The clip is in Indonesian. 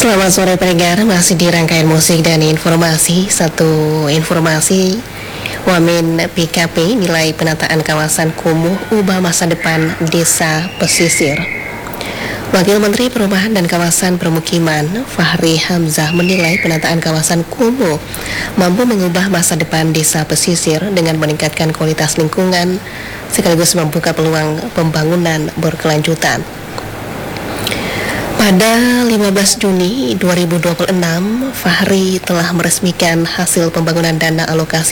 Selamat sore pendengar, masih di rangkaian musik dan informasi. Satu informasi, Wamen PKP nilai penataan kawasan kumuh ubah masa depan desa pesisir. Wakil Menteri Perumahan dan Kawasan Permukiman Fahri Hamzah menilai penataan kawasan kumuh mampu mengubah masa depan desa pesisir dengan meningkatkan kualitas lingkungan sekaligus membuka peluang pembangunan berkelanjutan. Pada 15 Juni 2026, Fahri telah meresmikan hasil pembangunan dana alokasi